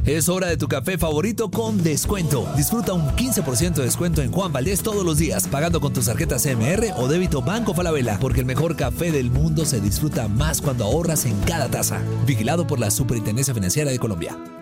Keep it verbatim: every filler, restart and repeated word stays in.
Es hora de tu café favorito con descuento. Disfruta un quince por ciento de descuento en Juan Valdez todos los días, pagando con tus tarjetas C M R o débito Banco Falabella, porque el mejor café del mundo se disfruta más cuando ahorras en cada taza. Vigilado por la Superintendencia Financiera de Colombia.